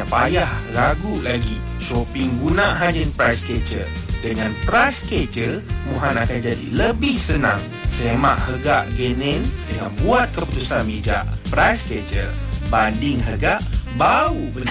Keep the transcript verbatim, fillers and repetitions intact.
payah ragu lagi. Shopping guna Hajin Price Catcher. Dengan Price Catcher, Muhan akan jadi lebih senang. Semak harga genin dengan buat keputusan bijak. Price Catcher. Banding harga, bau beli.